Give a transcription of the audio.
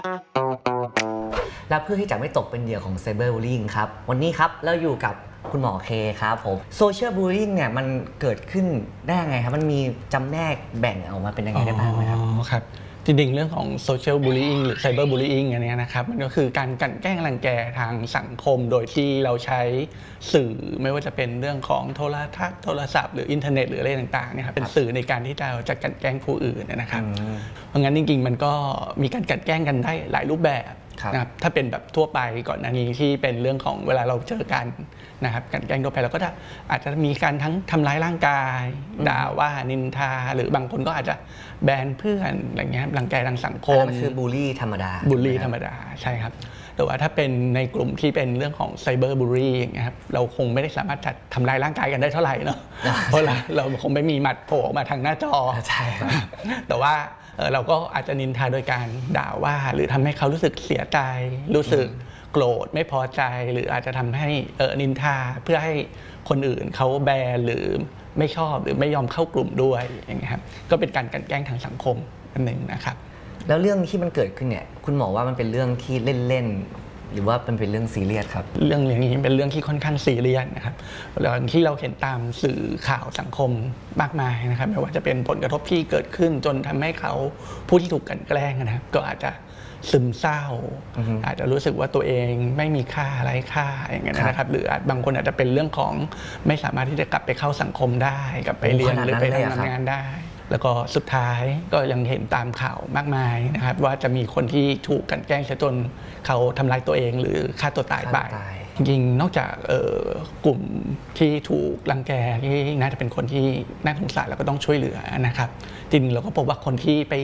และเพื่อที่จะไม่ตกเป็นเหยื่อของไซเบอร์บูลลิงครับวันนี้ครับเราอยู่กับคุณหมอเคครับผมโซเชียลบูลลิงเนี่ยมันเกิดขึ้นได้ยังไงครับมันมีจำแนกแบ่งออกมาเป็นยังไงได้บ้างไหมครับครับจริงๆเรื่องของโซเชียลบูล l ิ i งหรือไซเบอร์บูล l ิ i งอันนี้นะครับมันก็คือการกลั่นแกล้งรังแกทางสังคมโดยที่เราใช้สื่อไม่ว่าจะเป็นเรื่องของโทรทัศน์โทรศัพท์หรืออินเทอร์เน็ตหรืออะไรต่างๆเนี่ยครับเป็นสื่อในการที่เราจะกลั่นแกล้งผู้อื่นนะครับเพราะงั้นจริงๆมันก็มีการกลั่นแกล้งกันได้หลายรูปแบบนะครับถ้าเป็นแบบทั่วไปก่อนหน้านี้ที่เป็นเรื่องของเวลาเราเจอกันนะครับการแกล้งทั่วไปเราก็อาจจะมีการทั้งทำร้ายร่างกายด่าว่านินทาหรือบางคนก็อาจจะแบนเพื่อนอะไรเงี้ยรังแกทางสังคมนั่นคือบูลลี่ธรรมดาบูลลี่ธรรมดาใช่ครับแต่ว่าถ้าเป็นในกลุ่มที่เป็นเรื่องของไซเบอร์บูลลี่อย่างเงี้ยครับเราคงไม่ได้สามารถจัดทำลายร่างกายกันได้เท่าไหร่เนาะเพราะเราคงไม่มีหมัดโผล่ออกมาทางหน้าจอใช่ครับแต่ว่าเราก็อาจจะนินทาโดยการด่าว่าหรือทำให้เขารู้สึกเสียใจรู้สึกโกรธไม่พอใจหรืออาจจะทำให้นินทาเพื่อให้คนอื่นเขาแบนหรือไม่ชอบหรือไม่ยอมเข้ากลุ่มด้วยอย่างเงี้ยครับก็เป็นการกลั่นแกล้งทางสังคมอันหนึ่งนะครับแล้วเรื่องที่มันเกิดขึ้นเนี่ยคุณหมอว่ามันเป็นเรื่องที่เล่นๆหรือว่าเป็นเรื่องซีเรียสครับเรื่องอย่างนี้เป็นเรื่องที่ค่อนข้างซีเรียสนะครับแล้วที่เราเห็นตามสื่อข่าวสังคมมากมายนะครับไม่ว่าจะเป็นผลกระทบที่เกิดขึ้นจนทำให้เขาผู้ที่ถูกกลั่นแกล้งนะครับก็อาจจะซึมเศร้าอาจจะรู้สึกว่าตัวเองไม่มีค่าไร้ค่าอย่างเงี้ยนะครับหรือบางคนอาจจะเป็นเรื่องของไม่สามารถที่จะกลับไปเข้าสังคมได้กลับไปเรียนหรือไปทำงานได้แล้วก็สุดท้ายก็ยังเห็นตามข่าวมากมายนะครับว่าจะมีคนที่ถูกกลั่นแกล้งจนเขาทำลายตัวเองหรือฆ่าตัวตายไปจริงๆนอกจากกลุ่มที่ถูกรังแกที่น่าจะเป็นคนที่น่าสงสารแล้วก็ต้องช่วยเหลือนะครับจริงๆเราก็พบว่าคนที่ไป